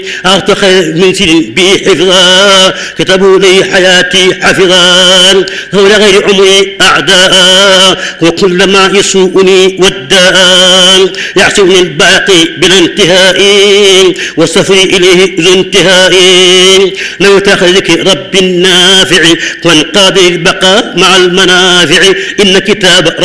أعطى خير من سن به حفظا كتبوا لي حياتي حفظا هول غير عمري أعداء وكل ما يسوءني والداء يحسبني الباقي بلا انتهاء والسفر إليه ذو انتهاء لو تخذك رب النافع وانقاذ البقاء مع المنافع إن كتاب